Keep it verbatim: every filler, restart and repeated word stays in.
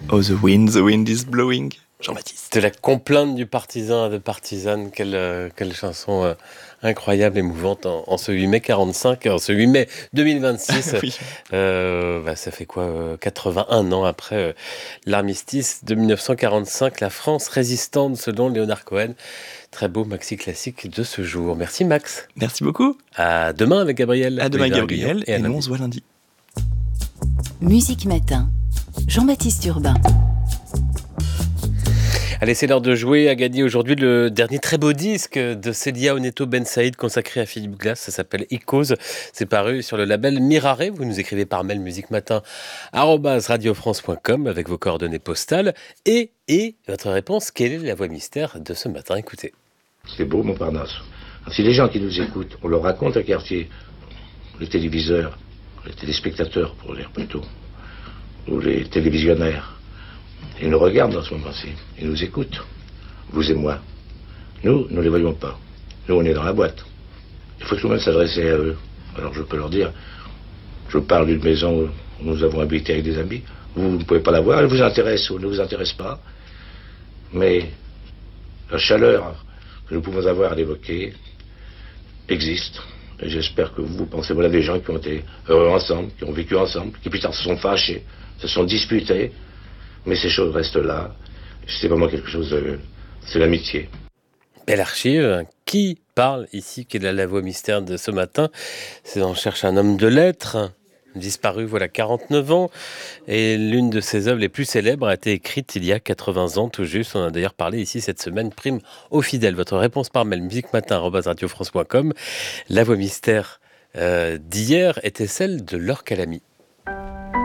Oh, the wind, the wind is blowing. Jean-Baptiste. De la complainte du partisan à de partisane, quelle, euh, quelle chanson euh, incroyable, émouvante, en, en ce huit mai quarante-cinq, en ce huit mai deux mille vingt-six. Oui. euh, bah, ça fait quoi, euh, quatre-vingt-un ans après euh, l'armistice de dix-neuf cent quarante-cinq, la France résistante selon Léonard Cohen. Très beau maxi classique de ce jour. Merci Max. Merci beaucoup. À demain avec Gabriel. À demain Olivier Gabriel, Aguillon, et, à nous lundi. on se voit lundi. Musique Matin, Jean-Baptiste Urbain. Allez, c'est l'heure de jouer. A gagné aujourd'hui le dernier très beau disque de Célia Oneto Ben Saïd consacré à Philippe Glass. Ça s'appelle Icôse. C'est paru sur le label Mirare. Vous nous écrivez par mail musiquematin arobase radiofrance point com avec vos coordonnées postales. Et, et votre réponse, quelle est la voix mystère de ce matin? Écoutez. C'est beau, Montparnasse. Si les gens qui nous écoutent, on leur raconte un quartier, les téléviseurs, les téléspectateurs, pour dire plutôt, ou les télévisionnaires, ils nous regardent dans ce moment-ci, ils nous écoutent, vous et moi. Nous, nous ne les voyons pas. Nous, on est dans la boîte. Il faut tout de même s'adresser à eux. Alors je peux leur dire, je parle d'une maison où nous avons habité avec des amis, vous ne pouvez pas la voir, elle vous intéresse ou ne vous intéresse pas, mais la chaleur que nous pouvons avoir à l'évoquer existe. Et j'espère que vous pensez, voilà des gens qui ont été heureux ensemble, qui ont vécu ensemble, qui plus tard se sont fâchés, se sont disputés, mais ces choses restent là. C'est vraiment quelque chose de... c'est l'amitié. Belle archive. Qui parle ici? Quelle est la voix mystère de ce matin? C'est On cherche un homme de lettres, disparu voilà quarante-neuf ans, et l'une de ses œuvres les plus célèbres a été écrite il y a quatre-vingts ans tout juste. On a d'ailleurs parlé ici cette semaine. Prime aux fidèles. Votre réponse par mail musiquematin arobase radiofrance point com. La voix mystère euh, d'hier était celle de Laure Calamy.